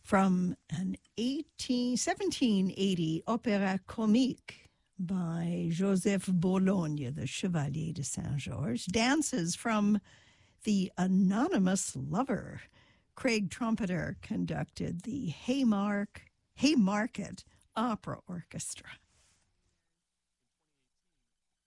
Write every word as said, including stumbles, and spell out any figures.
from an eighteen, seventeen eighty opera comique by Joseph Bologne, the Chevalier de Saint-Georges, dances from The Anonymous Lover. Craig Trumpeter conducted the Haymark, Haymarket Opera Orchestra.